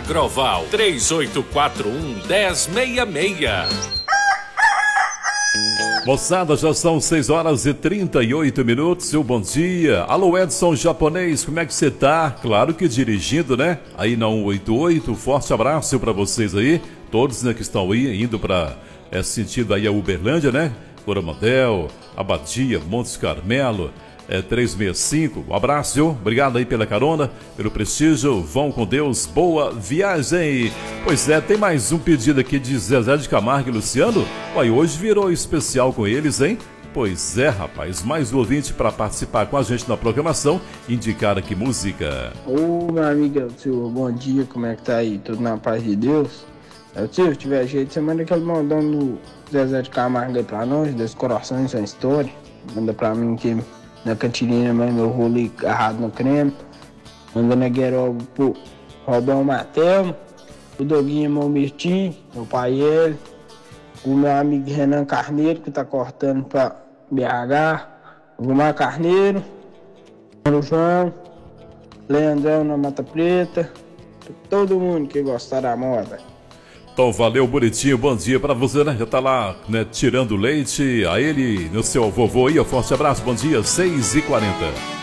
Agroval 3841-1066. Moçada, já são 6h38. Seu bom dia. Alô, Edson Japonês, como é que você tá? Claro que dirigindo, né? Aí na 188, forte abraço pra vocês aí. Todos, né, que estão aí, indo pra sentido aí a Uberlândia, né? Coromandel, Abadia, Montes Carmelo, 365. Um abraço, viu? Obrigado aí pela carona, pelo prestígio. Vão com Deus, boa viagem. Pois é, tem mais um pedido aqui de Zezé de Camargo e Luciano. Uai, hoje virou especial com eles, hein? Pois é, rapaz, mais um ouvinte para participar com a gente na programação, indicar aqui música. Ô, meu amigo, tio, bom dia, como é que tá aí? Tudo na paz de Deus? Tio, se tiver jeito, você manda aquele modão do Zezé de Camargo aí pra nós, Dois Corações, uma história. Manda pra mim que na cantininha, mas meu rolo agarrado no creme. Manda na Guerol pro Robão Matel, o Doguinho Malmirtim, meu pai ele, o meu amigo Renan Carneiro, que tá cortando pra BH, o Gumar Carneiro, o João, Leandrão na Mata Preta, todo mundo que gostar da moda. Então valeu, bonitinho, bom dia pra você, né? Já tá lá, né, tirando leite, a ele, no seu vovô aí, um forte abraço, bom dia, 6h40.